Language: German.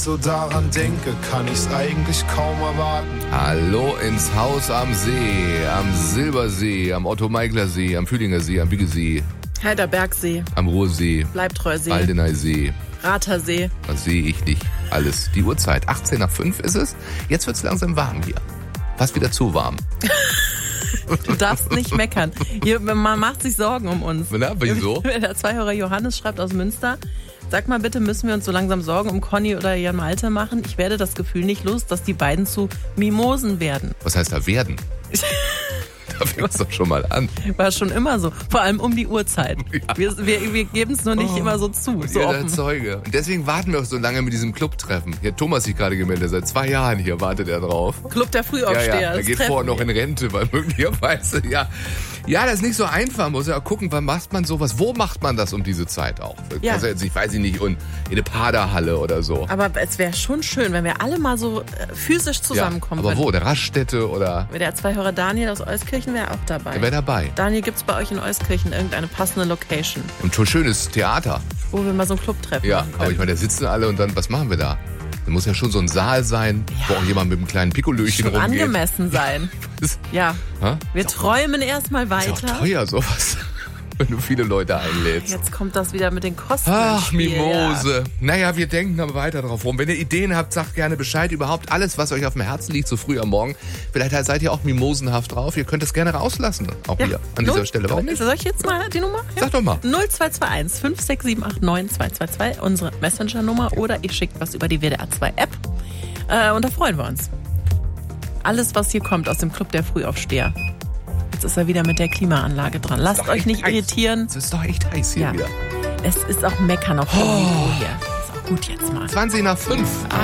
So daran denke, kann ich's eigentlich kaum erwarten. Hallo ins Haus am See, am Silbersee, am Otto-Meigler-See, am Fühlinger See, am Biggesee, Heiderbergsee, am Ruhrsee, Bleibtreuersee, Aldeneysee. Rathersee. Das sehe ich nicht. Alles. Die Uhrzeit, 18 nach 5 ist es. Jetzt wird's langsam warm hier. Fast wieder zu warm. Du darfst nicht meckern. Hier, man macht sich Sorgen um uns. Na, wieso? Der Zweihörer Johannes schreibt aus Münster: Sag mal bitte, müssen wir uns so langsam Sorgen um Conny oder Jan Malte machen? Ich werde das Gefühl nicht los, dass die beiden zu Mimosen werden. Was heißt da werden? Da fängt's doch schon mal an. War schon immer so. Vor allem um die Uhrzeit. Ja. Wir geben es nur nicht immer so zu. So Ihr offen. Zeuge. Und deswegen warten wir auch so lange mit diesem Clubtreffen. Hier hat Thomas sich gerade gemeldet. Seit 2 Jahren hier wartet er drauf. Club der Frühaufsteher. Ja, er geht vorher noch in Rente, weil möglicherweise, ja, das ist nicht so einfach. Man muss ja auch gucken, wann macht man sowas? Wo macht man das um diese Zeit auch? Ja. Also jetzt, ich weiß nicht, in eine Paderhalle oder so. Aber es wäre schon schön, wenn wir alle mal so physisch zusammenkommen aber würden. wo? Der Raststätte oder? Der Zweihörer Daniel aus Euskirchen wäre auch dabei. Der wäre dabei. Daniel, gibt's bei euch in Euskirchen irgendeine passende Location, Und schon schönes Theater. wo wir mal so einen Club treffen? Ja, machen aber ich können? meine, da sitzen alle und dann, was machen wir da? Da muss ja schon so ein Saal sein, wo auch jemand mit einem kleinen Pikolöchen Schon rumgeht. angemessen sein. Ist, Ja. Hä? Wir träumen erstmal ist ja auch weiter. teuer sowas, wenn du viele Leute einlädst. Jetzt kommt das wieder mit den Kosten. Ach, ins Spiel, Mimose. Naja, wir denken aber weiter drauf rum. Wenn ihr Ideen habt, sagt gerne Bescheid. Überhaupt alles, was euch auf dem Herzen liegt, so früh am Morgen. Vielleicht seid ihr auch mimosenhaft drauf. Ihr könnt es gerne rauslassen. Auch hier an dieser Stelle. Warum nicht? Soll ich jetzt mal die Nummer? Ja. Sag doch mal. 0221 56789 222, unsere Messenger-Nummer, oder ihr schickt was über die WDR 2 App. Und da freuen wir uns. Alles, was hier kommt aus dem Club der Frühaufsteher. Jetzt ist er wieder mit der Klimaanlage dran. Lasst euch nicht irritieren. Es ist doch echt heiß hier Ja. wieder. Es ist auch Meckern auf hohem Niveau hier. Ist auch gut jetzt mal. 20 nach 5.